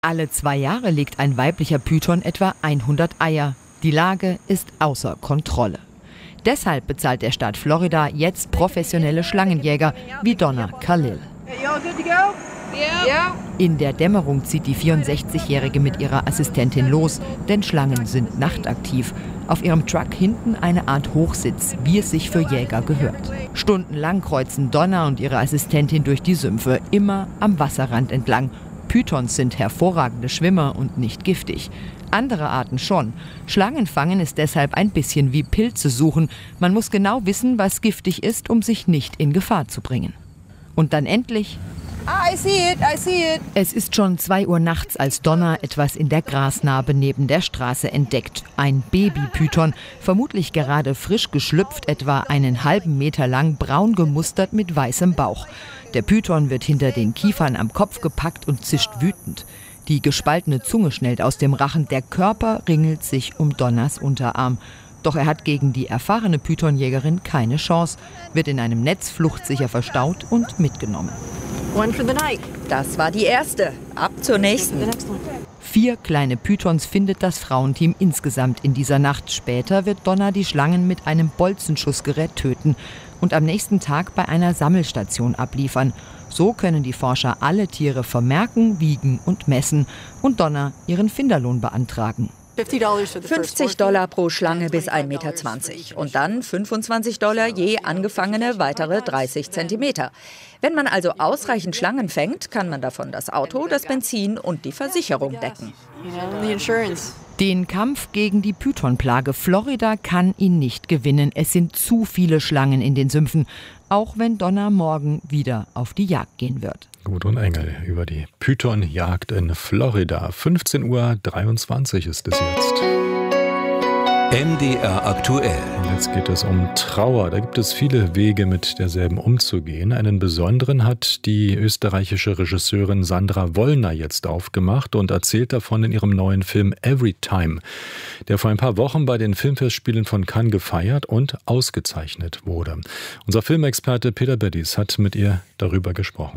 Alle 2 Jahre legt ein weiblicher Python etwa 100 Eier. Die Lage ist außer Kontrolle. Deshalb bezahlt der Staat Florida jetzt professionelle Schlangenjäger wie Donna Khalil. In der Dämmerung zieht die 64-Jährige mit ihrer Assistentin los, denn Schlangen sind nachtaktiv. Auf ihrem Truck hinten eine Art Hochsitz, wie es sich für Jäger gehört. Stundenlang kreuzen Donna und ihre Assistentin durch die Sümpfe, immer am Wasserrand entlang. Pythons sind hervorragende Schwimmer und nicht giftig. Andere Arten schon. Schlangen fangen ist deshalb ein bisschen wie Pilze suchen. Man muss genau wissen, was giftig ist, um sich nicht in Gefahr zu bringen. Und dann endlich... I see it. Es ist schon 2 Uhr nachts, als Donna etwas in der Grasnarbe neben der Straße entdeckt. Ein Babypython, vermutlich gerade frisch geschlüpft, etwa einen halben Meter lang, braun gemustert mit weißem Bauch. Der Python wird hinter den Kiefern am Kopf gepackt und zischt wütend. Die gespaltene Zunge schnellt aus dem Rachen, der Körper ringelt sich um Donnas Unterarm. Doch er hat gegen die erfahrene Pythonjägerin keine Chance, wird in einem Netz fluchtsicher verstaut und mitgenommen. One for the night. Das war die erste. Ab zur nächsten. 4 kleine Pythons findet das Frauenteam insgesamt in dieser Nacht. Später wird Donna die Schlangen mit einem Bolzenschussgerät töten und am nächsten Tag bei einer Sammelstation abliefern. So können die Forscher alle Tiere vermerken, wiegen und messen und Donna ihren Finderlohn beantragen. $50 pro Schlange bis 1,20 Meter und dann $25 je angefangene weitere 30 Zentimeter. Wenn man also ausreichend Schlangen fängt, kann man davon das Auto, das Benzin und die Versicherung decken. Den Kampf gegen die Pythonplage Florida kann ihn nicht gewinnen. Es sind zu viele Schlangen in den Sümpfen, auch wenn Donna morgen wieder auf die Jagd gehen wird. Gudrun Engel über die Pythonjagd in Florida. 15:23 Uhr ist es jetzt. MDR aktuell. Und jetzt geht es um Trauer. Da gibt es viele Wege, mit derselben umzugehen. Einen besonderen hat die österreichische Regisseurin Sandra Wollner jetzt aufgemacht und erzählt davon in ihrem neuen Film Everytime, der vor ein paar Wochen bei den Filmfestspielen von Cannes gefeiert und ausgezeichnet wurde. Unser Filmexperte Peter Beddies hat mit ihr darüber gesprochen.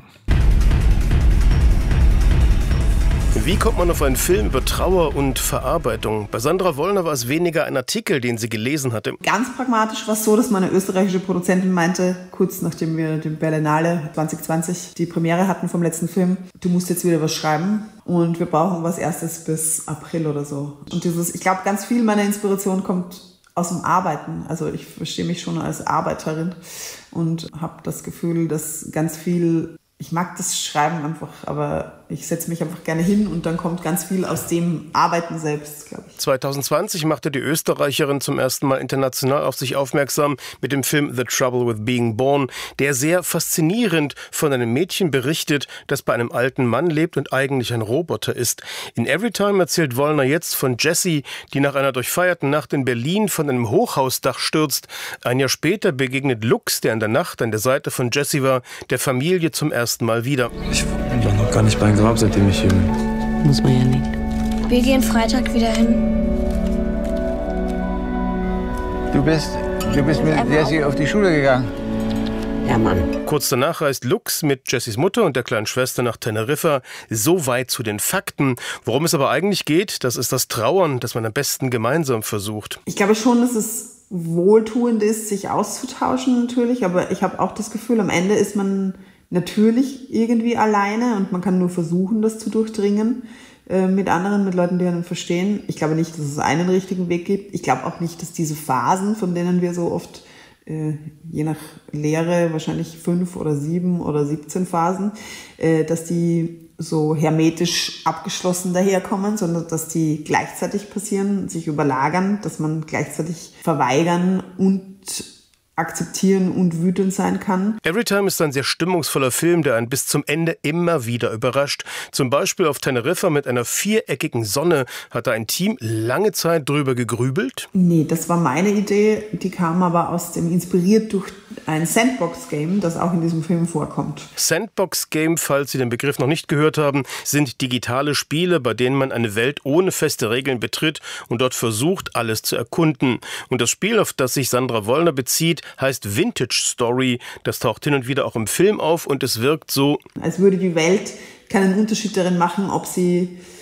Wie kommt man auf einen Film über Trauer und Verarbeitung? Bei Sandra Wollner war es weniger ein Artikel, den sie gelesen hatte. Ganz pragmatisch war es so, dass meine österreichische Produzentin meinte, kurz nachdem wir den Berlinale 2020 die Premiere hatten vom letzten Film, du musst jetzt wieder was schreiben und wir brauchen was erstes bis April oder so. Und ich glaube, ganz viel meiner Inspiration kommt aus dem Arbeiten. Also ich verstehe mich schon als Arbeiterin und habe das Gefühl, dass ganz viel... Ich mag das Schreiben einfach, aber ich setze mich einfach gerne hin und dann kommt ganz viel aus dem Arbeiten selbst, glaube ich. 2020 machte die Österreicherin zum ersten Mal international auf sich aufmerksam mit dem Film The Trouble with Being Born, der sehr faszinierend von einem Mädchen berichtet, das bei einem alten Mann lebt und eigentlich ein Roboter ist. In Everytime erzählt Wollner jetzt von Jessie, die nach einer durchfeierten Nacht in Berlin von einem Hochhausdach stürzt. Ein Jahr später begegnet Lux, der in der Nacht an der Seite von Jessie war, der Familie zum ersten Mal wieder. Ich war noch gar nicht beim Grab, seitdem ich hier bin. Muss man ja nicht. Wir gehen Freitag wieder hin. Du bist mit Jessie auf die Schule gegangen? Ja, Mann. Kurz danach reist Lux mit Jessies Mutter und der kleinen Schwester nach Teneriffa. So weit zu den Fakten. Worum es aber eigentlich geht, das ist das Trauern, das man am besten gemeinsam versucht. Ich glaube schon, dass es wohltuend ist, sich auszutauschen natürlich, aber ich habe auch das Gefühl, am Ende ist man natürlich irgendwie alleine und man kann nur versuchen, das zu durchdringen mit anderen, mit Leuten, die einen verstehen. Ich glaube nicht, dass es einen richtigen Weg gibt. Ich glaube auch nicht, dass diese Phasen, von denen wir so oft, je nach Lehre, wahrscheinlich 5 oder 7 oder 17 Phasen, dass die so hermetisch abgeschlossen daherkommen, sondern dass die gleichzeitig passieren, sich überlagern, dass man gleichzeitig verweigern und akzeptieren und wütend sein kann. Everytime ist ein sehr stimmungsvoller Film, der einen bis zum Ende immer wieder überrascht. Zum Beispiel auf Teneriffa mit einer viereckigen Sonne. Hat da ein Team lange Zeit drüber gegrübelt? Nee, das war meine Idee. Die kam aber inspiriert durch ein Sandbox-Game, das auch in diesem Film vorkommt. Sandbox-Game, falls Sie den Begriff noch nicht gehört haben, sind digitale Spiele, bei denen man eine Welt ohne feste Regeln betritt und dort versucht, alles zu erkunden. Und das Spiel, auf das sich Sandra Wollner bezieht, heißt Vintage Story. Das taucht hin und wieder auch im Film auf und es wirkt so, als würde die Welt keinen Unterschied darin machen, ob sie